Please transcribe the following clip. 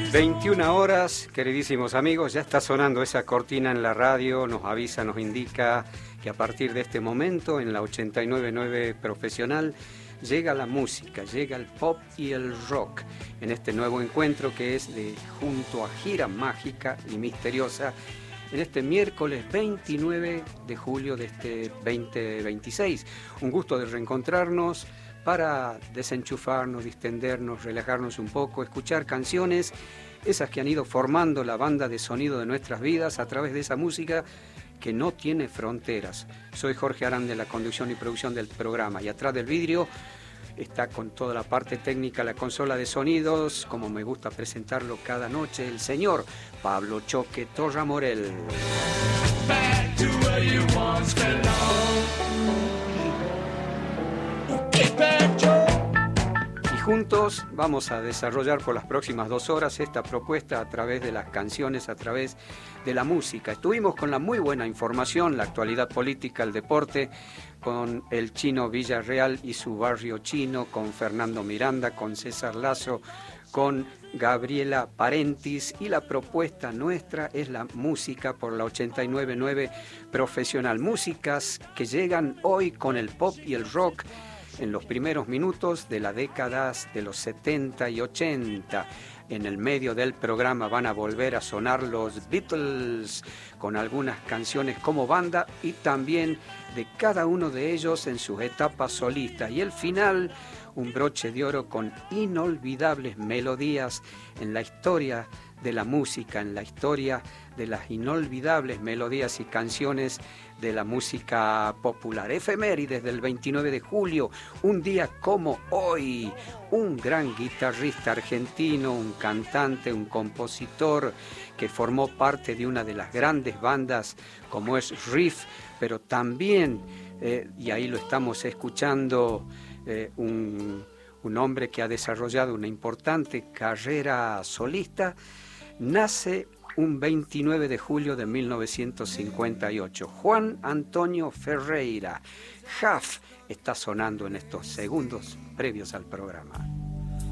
21 horas, queridísimos amigos, ya está sonando esa cortina en la radio, nos avisa, nos indica que a partir de este momento en la 89.9 Profesional llega la música, llega el pop y el rock en este nuevo encuentro que es de junto a Gira Mágica y Misteriosa en este miércoles 29 de julio de este 2026. Un gusto de reencontrarnos para desenchufarnos, distendernos, relajarnos un poco, escuchar canciones, esas que han ido formando la banda de sonido de nuestras vidas a través de esa música que no tiene fronteras. Soy Jorge Arán de la conducción y producción del programa y atrás del vidrio está con toda la parte técnica, la consola de sonidos, como me gusta presentarlo cada noche, el señor Pablo Choque Torra Morel. Y juntos vamos a desarrollar por las próximas 2 horas esta propuesta a través de las canciones, a través de la música. Estuvimos con la muy buena información, la actualidad política, el deporte, con el Chino Villarreal y su barrio chino, con Fernando Miranda, con César Lazo, con Gabriela Parentis, y la propuesta nuestra es la música por la 89.9 Profesional. Músicas que llegan hoy con el pop y el rock en los primeros minutos de las décadas de los 70 y 80. En el medio del programa van a volver a sonar los Beatles con algunas canciones como banda y también de cada uno de ellos en sus etapas solistas. Y el final, un broche de oro con inolvidables melodías en la historia de la música, en la historia de las inolvidables melodías y canciones de la música popular. Efemérides del 29 de julio, un día como hoy, un gran guitarrista argentino, un cantante, un compositor que formó parte de una de las grandes bandas como es Riff, pero también, y ahí lo estamos escuchando, un hombre que ha desarrollado una importante carrera solista, nace un 29 de julio de 1958. Juan Antonio Ferreira. Huff está sonando en estos segundos previos al programa.